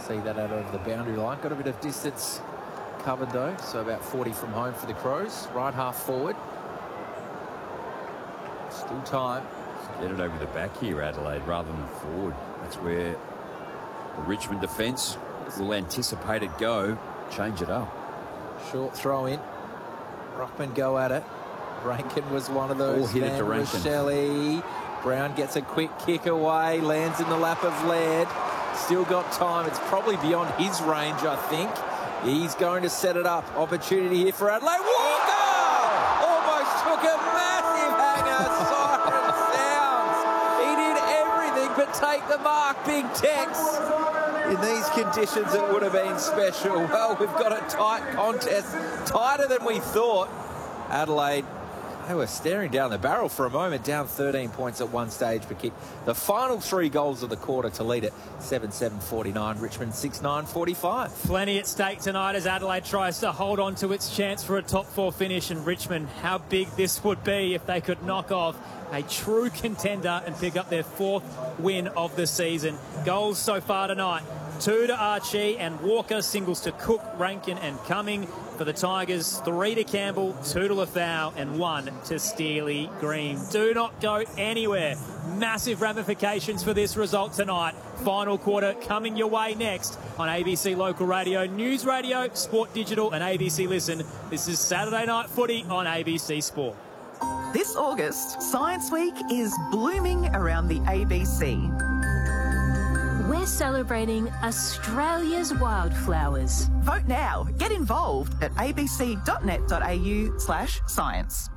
See that out over the boundary line. Got a bit of distance covered though, so about 40 from home for the Crows. Right half forward. Still time. Get it over the back here, Adelaide, rather than forward. That's where the Richmond defence will anticipate it go. Change it up. Short throw in. Ruckman go at it. Rankin was one of those. All hit it to Rankin. Shelley. Brown gets a quick kick away. Lands in the lap of Laird. Still got time. It's probably beyond his range, I think. He's going to set it up. Opportunity here for Adelaide. Walker! Almost took a massive hanger. Siren sounds. He did everything but take the mark. Big Tex. In these conditions, it would have been special. Well, we've got a tight contest. Tighter than we thought. Adelaide, they were staring down the barrel for a moment, down 13 points at one stage per kick. The final 3 goals of the quarter to lead it, 7-7-49, Richmond 6-9-45. Plenty at stake tonight as Adelaide tries to hold on to its chance for a top 4 finish. And Richmond, how big this would be if they could knock off a true contender and pick up their 4th win of the season. Goals so far tonight. 2 to Archie and Walker, singles to Cook, Rankin and Cumming. For the Tigers, 3 to Campbell, 2 to Lafau and 1 to Steely Green. Do not go anywhere. Massive ramifications for this result tonight. Final quarter coming your way next on ABC Local Radio, News Radio, Sport Digital and ABC Listen. This is Saturday Night Footy on ABC Sport. This August, Science Week is blooming around the ABC. We're celebrating Australia's wildflowers. Vote now. Get involved at abc.net.au/science.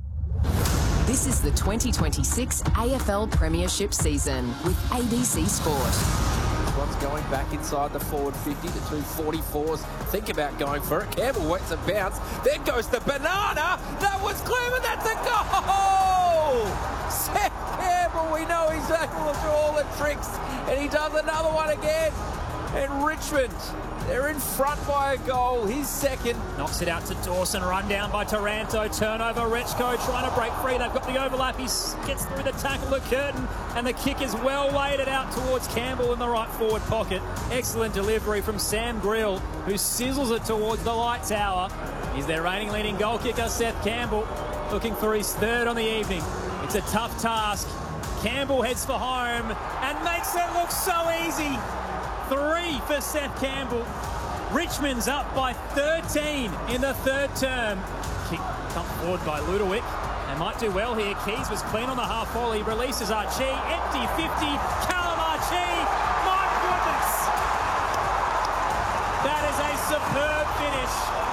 This is the 2026 AFL Premiership season with ABC Sport. One's going back inside the forward 50 to 244s. Think about going for it. Campbell waits a bounce. There goes the banana. That was clever. That's a goal. Seth Campbell, we know he's able to do all the tricks. And he does another one again. And Richmond, they're in front by a goal. His second. Knocks it out to Dawson. Run down by Taranto. Turnover. Rechko trying to break free. They've got the overlap. He gets through the tackle of Curtin. And the kick is well weighted out towards Campbell in the right forward pocket. Excellent delivery from Sam Grill, who sizzles it towards the light tower. He's their reigning leading goal kicker, Seth Campbell, looking for his 3rd on the evening. It's a tough task. Campbell heads for home and makes it look so easy. 3 for Seth Campbell. Richmond's up by 13 in the 3rd term. Kick pumped forward by Ludovic. They might do well here. Keys was clean on the half volley. Releases Archie. Empty 50. Callum Archie. My goodness. That is a superb finish.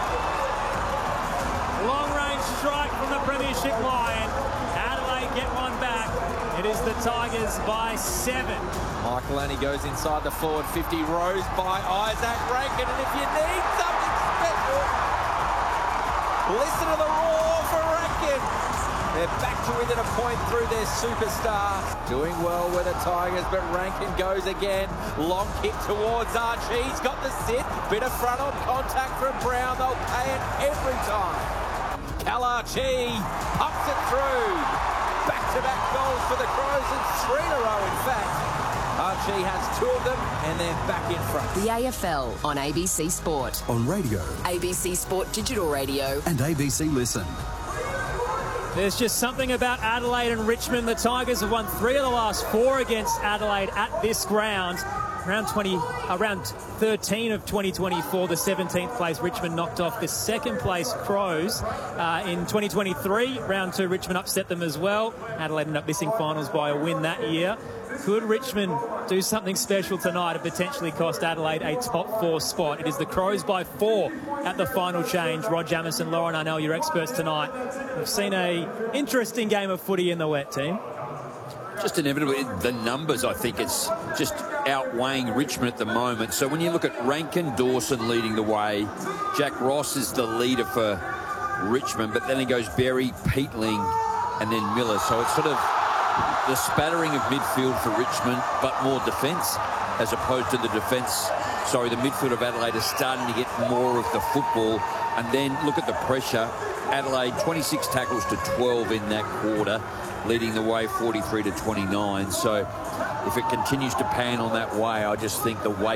Long range strike from the Premiership Lion. Adelaide get one back. It is the Tigers by 7. Michael Annie goes inside the forward 50, rose by Isaac Rankin, and if you need something special, listen to the roar for Rankin. They're back to within a point through their superstar. Doing well with the Tigers, but Rankin goes again. Long kick towards Archie. He's got the sit. Bit of front on contact from Brown. They'll pay it every time. Cal Archie pumps it through. Back-to-back goals for the Crows, and 3 in a row, in fact. Archie has 2 of them, and they're back in front. The AFL on ABC Sport. On radio. ABC Sport Digital Radio. And ABC Listen. There's just something about Adelaide and Richmond. The Tigers have won 3 of the last 4 against Adelaide at this ground. Round 13 of 2024, the 17th place Richmond knocked off the 2nd place Crows. In 2023, round 2, Richmond upset them as well. Adelaide ended up missing finals by a win that year. Could Richmond do something special tonight and potentially cost Adelaide a top 4 spot? It is the Crows by 4 at the final change. Rod Jamison, Lauren Arnell, your experts tonight. We've seen an interesting game of footy in the wet, team. Just inevitably, the numbers, I think it's just outweighing Richmond at the moment. So when you look at Rankin, Dawson leading the way, Jack Ross is the leader for Richmond, but then it goes Berry, Peatling, and then Miller. So it's sort of the spattering of midfield for Richmond, but more defence as opposed to the defence. Sorry, the midfield of Adelaide is starting to get more of the football. And then look at the pressure. Adelaide, 26 tackles to 12 in that quarter, leading the way 43 to 29. So if it continues to pan on that way, I just think the weight